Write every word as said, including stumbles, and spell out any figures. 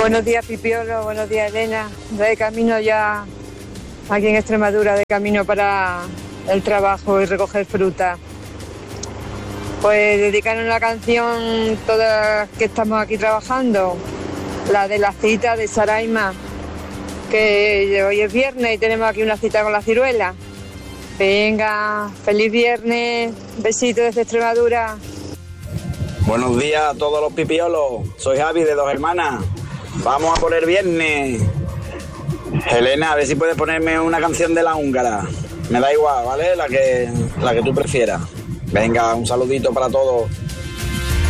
Buenos días, Pipiolo, buenos días, Elena. De camino ya aquí en Extremadura, de camino para el trabajo y recoger fruta. Pues dedicar una canción todas que estamos aquí trabajando, la de la cita de Saraima, que hoy es viernes y tenemos aquí una cita con la ciruela. Venga, feliz viernes, besito desde Extremadura. Buenos días a todos los pipiolos, soy Javi de Dos Hermanas. Vamos a poner viernes. Elena, a ver si puedes ponerme una canción de La Húngara. Me da igual, ¿vale? La que, la que tú prefieras. Venga, un saludito para todos.